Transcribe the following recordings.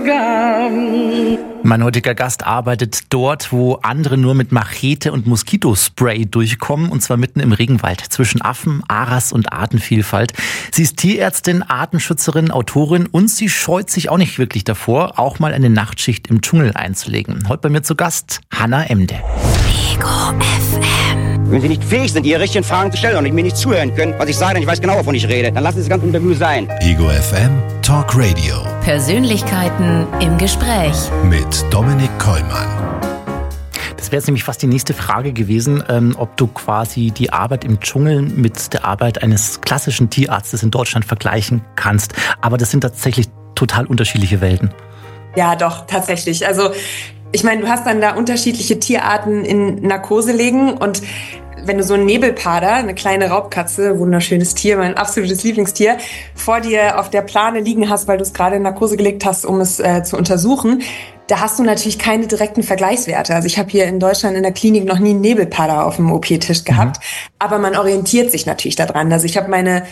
Mein heutiger Gast arbeitet dort, wo andere nur mit Machete und Moskitospray durchkommen, und zwar mitten im Regenwald zwischen Affen, Aras und Artenvielfalt. Sie ist Tierärztin, Artenschützerin, Autorin und sie scheut sich auch nicht wirklich davor, auch mal eine Nachtschicht im Dschungel einzulegen. Heute bei mir zu Gast Hanna Emde. Ego FM. Wenn Sie nicht fähig sind, Ihre richtigen Fragen zu stellen und mir nicht zuhören können, was ich sage, denn ich weiß genau, wovon ich rede, dann lassen Sie das ganze Interview sein. Ego FM Talk Radio. Persönlichkeiten im Gespräch. Mit Dominik Kollmann. Das wäre jetzt nämlich fast die nächste Frage gewesen, ob du quasi die Arbeit im Dschungel mit der Arbeit eines klassischen Tierarztes in Deutschland vergleichen kannst. Aber das sind tatsächlich total unterschiedliche Welten. Ja, doch, tatsächlich. Also ich meine, du hast dann da unterschiedliche Tierarten in Narkose legen und wenn du so einen Nebelpader, eine kleine Raubkatze, wunderschönes Tier, mein absolutes Lieblingstier, vor dir auf der Plane liegen hast, weil du es gerade in Narkose gelegt hast, um es zu untersuchen, da hast du natürlich keine direkten Vergleichswerte. Also ich habe hier in Deutschland in der Klinik noch nie einen Nebelpader auf dem OP-Tisch gehabt, aber man orientiert sich natürlich daran. Also ich habe meine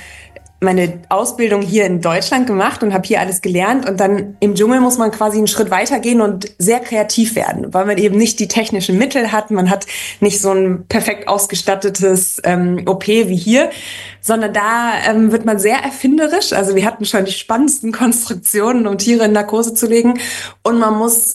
Ausbildung hier in Deutschland gemacht und habe hier alles gelernt und dann im Dschungel muss man quasi einen Schritt weiter gehen und sehr kreativ werden, weil man eben nicht die technischen Mittel hat, man hat nicht so ein perfekt ausgestattetes OP wie hier, sondern da wird man sehr erfinderisch. Also wir hatten schon die spannendsten Konstruktionen, um Tiere in Narkose zu legen und man muss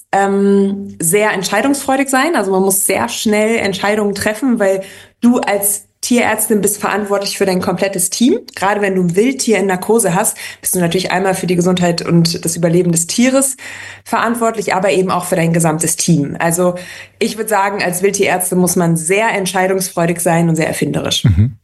sehr entscheidungsfreudig sein, also man muss sehr schnell Entscheidungen treffen, weil du als Tierärztin bist verantwortlich für dein komplettes Team. Gerade wenn du ein Wildtier in Narkose hast, bist du natürlich einmal für die Gesundheit und das Überleben des Tieres verantwortlich, aber eben auch für dein gesamtes Team. Also ich würde sagen, als Wildtierärztin muss man sehr entscheidungsfreudig sein und sehr erfinderisch.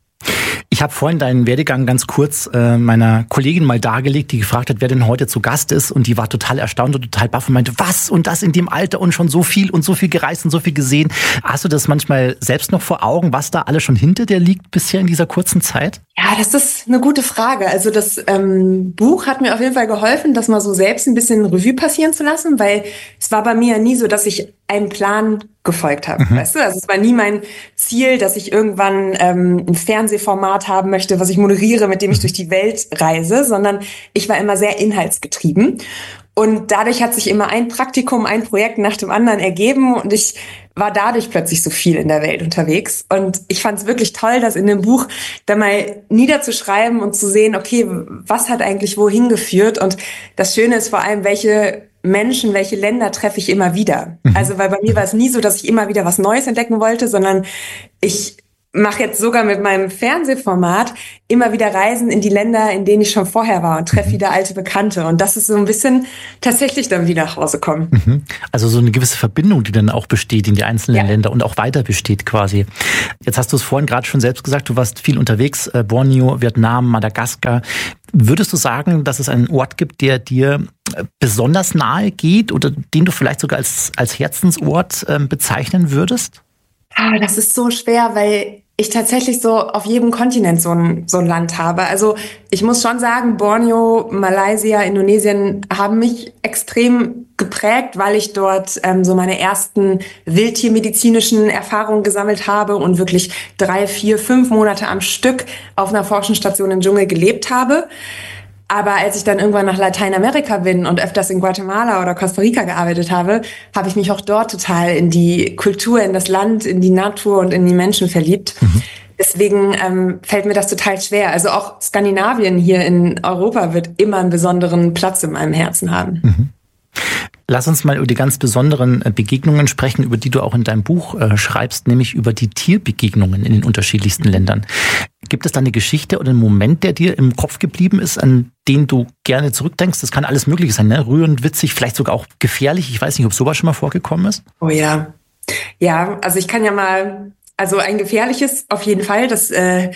Ich habe vorhin deinen Werdegang ganz kurz meiner Kollegin mal dargelegt, die gefragt hat, wer denn heute zu Gast ist. Und die war total erstaunt und total baff und meinte, was? Und das in dem Alter und schon so viel gereist und so viel gesehen. Hast du das manchmal selbst noch vor Augen, was da alles schon hinter dir liegt bisher in dieser kurzen Zeit? Ja, das ist eine gute Frage. Also das Buch hat mir auf jeden Fall geholfen, das mal so selbst ein bisschen Revue passieren zu lassen, weil es war bei mir ja nie so, dass ich einen Plan gefolgt habe, weißt du? Also es war nie mein Ziel, dass ich irgendwann ein Fernsehformat haben möchte, was ich moderiere, mit dem ich durch die Welt reise, sondern ich war immer sehr inhaltsgetrieben. Und dadurch hat sich immer ein Praktikum, ein Projekt nach dem anderen ergeben und ich war dadurch plötzlich so viel in der Welt unterwegs. Und ich fand es wirklich toll, das in dem Buch da mal niederzuschreiben und zu sehen, okay, was hat eigentlich wohin geführt? Und das Schöne ist vor allem, welche Menschen, welche Länder treffe ich immer wieder. Also weil bei mir war es nie so, dass ich immer wieder was Neues entdecken wollte, sondern ich mache jetzt sogar mit meinem Fernsehformat immer wieder Reisen in die Länder, in denen ich schon vorher war und treffe wieder alte Bekannte. Und das ist so ein bisschen tatsächlich dann wieder nach Hause kommen. Also so eine gewisse Verbindung, die dann auch besteht in die einzelnen Länder und auch weiter besteht quasi. Jetzt hast du es vorhin gerade schon selbst gesagt, du warst viel unterwegs, Borneo, Vietnam, Madagaskar. Würdest du sagen, dass es einen Ort gibt, der dir besonders nahe geht oder den du vielleicht sogar als Herzensort bezeichnen würdest? Das ist so schwer, weil ich tatsächlich so auf jedem Kontinent so ein Land habe. Also ich muss schon sagen, Borneo, Malaysia, Indonesien haben mich extrem geprägt, weil ich dort so meine ersten wildtiermedizinischen Erfahrungen gesammelt habe und wirklich 3, 4, 5 Monate am Stück auf einer Forschungsstation im Dschungel gelebt habe. Aber als ich dann irgendwann nach Lateinamerika bin und öfters in Guatemala oder Costa Rica gearbeitet habe, habe ich mich auch dort total in die Kultur, in das Land, in die Natur und in die Menschen verliebt. Deswegen fällt mir das total schwer. Also auch Skandinavien hier in Europa wird immer einen besonderen Platz in meinem Herzen haben. Lass uns mal über die ganz besonderen Begegnungen sprechen, über die du auch in deinem Buch schreibst, nämlich über die Tierbegegnungen in den unterschiedlichsten Ländern. Gibt es da eine Geschichte oder einen Moment, der dir im Kopf geblieben ist, an den du gerne zurückdenkst? Das kann alles Mögliche sein, ne? Rührend, witzig, vielleicht sogar auch gefährlich. Ich weiß nicht, ob sowas schon mal vorgekommen ist. Oh ja. Ja, also ich kann ja mal, also ein gefährliches auf jeden Fall, das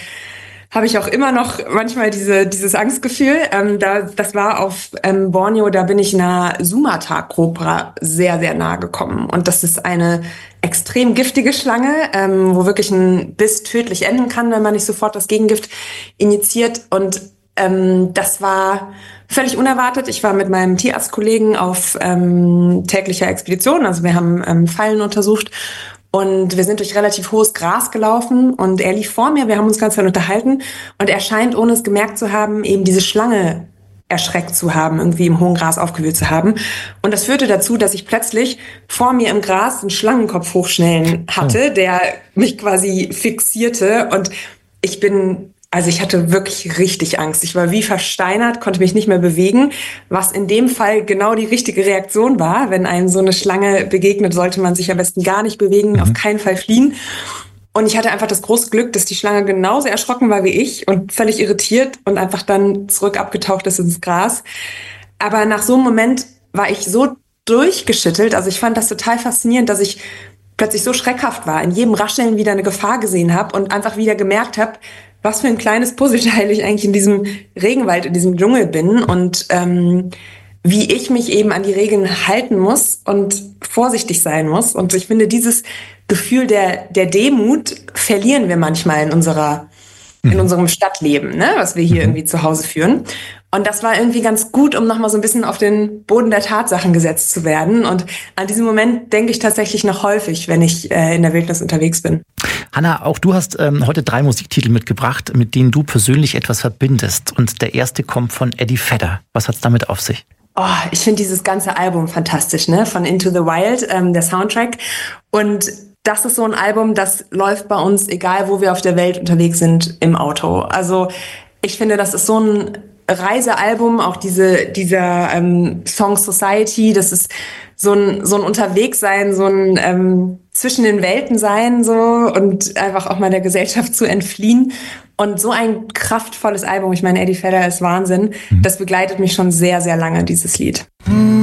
habe ich auch immer noch manchmal dieses Angstgefühl. Das war auf Borneo, da bin ich einer Sumatra-Kobra sehr, sehr nahe gekommen. Und das ist eine extrem giftige Schlange, wo wirklich ein Biss tödlich enden kann, wenn man nicht sofort das Gegengift injiziert. Und das war völlig unerwartet. Ich war mit meinem Tierarztkollegen auf täglicher Expedition. Also wir haben Fallen untersucht. Und wir sind durch relativ hohes Gras gelaufen und er lief vor mir, wir haben uns ganz viel unterhalten und er scheint, ohne es gemerkt zu haben, eben diese Schlange erschreckt zu haben, irgendwie im hohen Gras aufgewühlt zu haben. Und das führte dazu, dass ich plötzlich vor mir im Gras einen Schlangenkopf hochschnellen hatte, der mich quasi fixierte. Und ich hatte wirklich richtig Angst. Ich war wie versteinert, konnte mich nicht mehr bewegen, was in dem Fall genau die richtige Reaktion war. Wenn einem so eine Schlange begegnet, sollte man sich am besten gar nicht bewegen, auf keinen Fall fliehen. Und ich hatte einfach das große Glück, dass die Schlange genauso erschrocken war wie ich und völlig irritiert und einfach dann zurück abgetaucht ist ins Gras. Aber nach so einem Moment war ich so durchgeschüttelt. Also ich fand das total faszinierend, dass ich plötzlich so schreckhaft war, in jedem Rascheln wieder eine Gefahr gesehen habe und einfach wieder gemerkt habe, was für ein kleines Puzzleteil ich eigentlich in diesem Regenwald, in diesem Dschungel bin und wie ich mich eben an die Regeln halten muss und vorsichtig sein muss. Und ich finde, dieses Gefühl der Demut verlieren wir manchmal in unserem Stadtleben, ne, was wir hier irgendwie zu Hause führen. Und das war irgendwie ganz gut, um nochmal so ein bisschen auf den Boden der Tatsachen gesetzt zu werden. Und an diesen Moment denke ich tatsächlich noch häufig, wenn ich in der Wildnis unterwegs bin. Hanna, auch du hast heute 3 Musiktitel mitgebracht, mit denen du persönlich etwas verbindest. Und der erste kommt von Eddie Vedder. Was hat's damit auf sich? Oh, ich finde dieses ganze Album fantastisch, ne? Von Into the Wild, der Soundtrack. Und das ist so ein Album, das läuft bei uns, egal wo wir auf der Welt unterwegs sind, im Auto. Also ich finde, das ist so ein Reisealbum, auch dieser Song Society, das ist so ein Unterwegssein, so ein zwischen den Welten sein so und einfach auch mal der Gesellschaft zu entfliehen. Und so ein kraftvolles Album, ich meine, Eddie Vedder ist Wahnsinn, das begleitet mich schon sehr, sehr lange, dieses Lied.